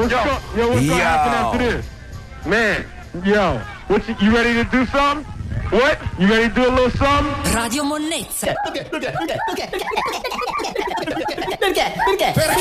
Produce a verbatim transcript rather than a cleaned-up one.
What's Yo. go- yo, what's gonna Yo. happen after this? Man, yo, what you, you ready to do something? What? You ready to do a little something? Radio Monnezza. Perché? Perché? Perché? Perché? Perché? Perché? Perché?